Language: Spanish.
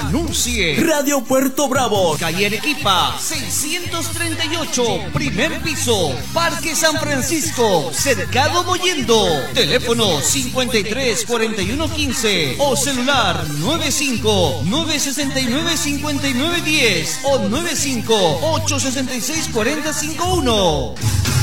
Anuncie Radio Puerto Bravo, calle Arequipa, 638, primer piso, Parque San Francisco, Cercado Mollendo. Teléfono 53 41 15 o celular 95 969 59 10 o 95 866 40 51.